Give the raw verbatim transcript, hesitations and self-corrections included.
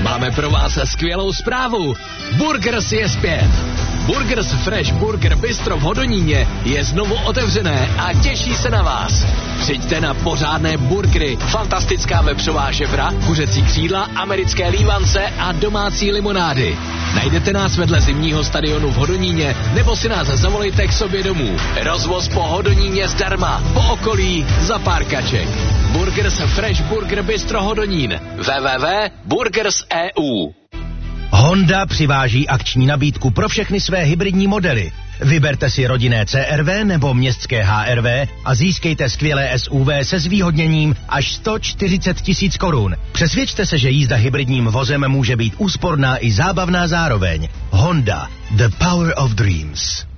Máme pro vás skvělou zprávu. Burgers je zpět. Burgers Fresh Burger Bistro v Hodoníně je znovu otevřené a těší se na vás. Přijďte na pořádné burgery, fantastická vepřová žebra, kuřecí křídla, americké lívance a domácí limonády. Najdete nás vedle zimního stadionu v Hodoníně nebo si nás zavolejte k sobě domů. Rozvoz po Hodoníně zdarma, po okolí za pár kaček. Burgers Fresh Burger Bistro Hodonín. w w w tečka burgers tečka e u. Honda přiváží akční nabídku pro všechny své hybridní modely. Vyberte si rodinné C R V nebo městské H R V a získejte skvělé S U V se zvýhodněním až sto čtyřicet tisíc korun. Přesvědčte se, že jízda hybridním vozem může být úsporná i zábavná zároveň. Honda. The power of dreams.